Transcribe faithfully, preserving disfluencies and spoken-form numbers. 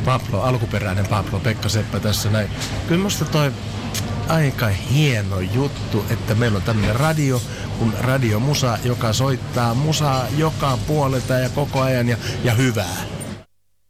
Pablo, alkuperäinen Pablo, Pekka Seppä tässä näin. Kyllä musta toi aika hieno juttu, että meillä on tämmöinen radio, kun Radio Musa, joka soittaa musaa joka puolelta ja koko ajan ja, ja hyvää.